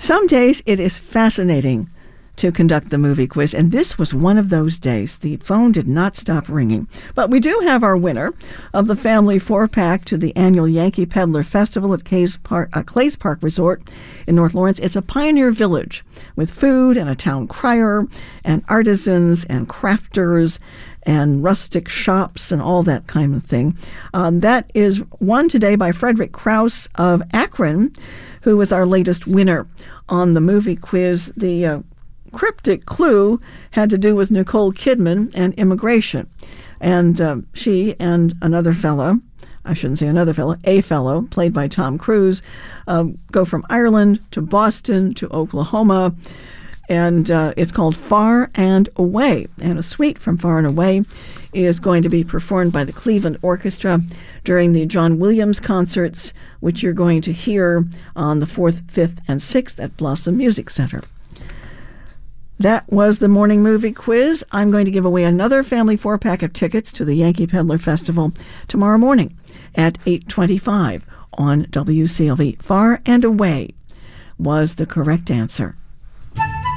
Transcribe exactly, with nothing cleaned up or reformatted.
Some days it is fascinating to conduct the movie quiz, and this was one of those days. The phone did not stop ringing. But we do have our winner of the family four-pack to the annual Yankee Peddler Festival at Clays Park, uh, Clays Park Resort in North Lawrence. It's a pioneer village with food and a town crier and artisans and crafters and rustic shops and all that kind of thing. Um, that is won today by Frederick Krause of Akron, who was our latest winner on the movie quiz. The uh, cryptic clue had to do with Nicole Kidman and immigration. And uh, she and another fellow, I shouldn't say another fellow, a fellow, played by Tom Cruise, uh, go from Ireland to Boston to Oklahoma. And uh, it's called Far and Away. And a suite from Far and Away is going to be performed by the Cleveland Orchestra during the John Williams concerts, which you're going to hear on the fourth, fifth, and sixth at Blossom Music Center. That was the morning movie quiz. I'm going to give away another family four-pack of tickets to the Yankee Peddler Festival tomorrow morning at eight twenty-five on W C L V. Far and Away was the correct answer.